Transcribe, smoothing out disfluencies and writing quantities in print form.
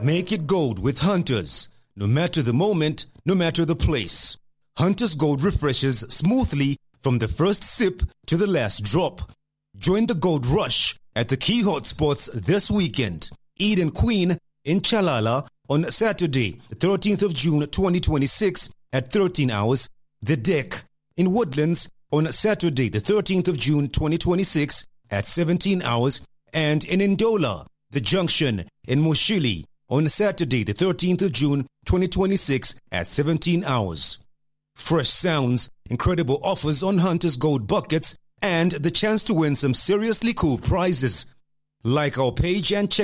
Make it gold with Hunters. No matter the moment, no matter the place. Hunters Gold refreshes smoothly from the first sip to the last drop. Join the Gold Rush at the key hotspots this weekend. Eden Queen in Chalala on Saturday, the 13th of June 2026 at 13 hours. The Deck in Woodlands on Saturday, the 13th of June 2026 at 17 hours. And in Ndola, the Junction in Mushili on Saturday, the 13th of June 2026 at 17 hours. Fresh sounds, incredible offers on Hunters Gold buckets, and the chance to win some seriously cool prizes. Like our page and check